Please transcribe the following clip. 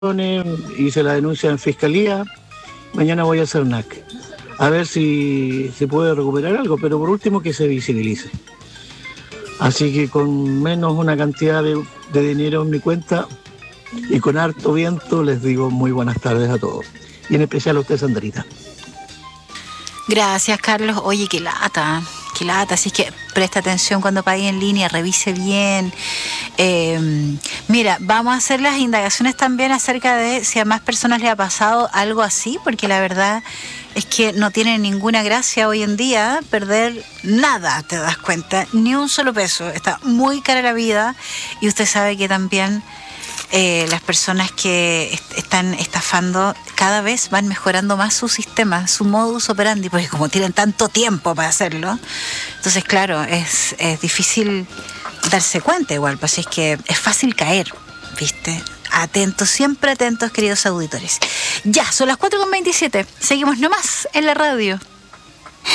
hice la denuncia en fiscalía, mañana voy a hacer NAC. A ver si se puede recuperar algo, pero por último que se visibilice. Así que con menos una cantidad de dinero en mi cuenta y con harto viento les digo muy buenas tardes a todos. Y en especial a usted, Sandrita. Gracias, Carlos. Oye, qué lata. Así que presta atención cuando pague en línea, revise bien. Mira, vamos a hacer las indagaciones también acerca de si a más personas le ha pasado algo así, porque la verdad es que no tiene ninguna gracia hoy en día perder nada, te das cuenta, ni un solo peso. Está muy cara la vida y usted sabe que también las personas que están estafando cada vez van mejorando más su sistema, su modus operandi, porque como tienen tanto tiempo para hacerlo, entonces claro, es difícil darse cuenta igual, pues es que es fácil caer, ¿viste? Atentos, siempre atentos, queridos auditores. Ya, son las 4:27, seguimos nomás en la radio.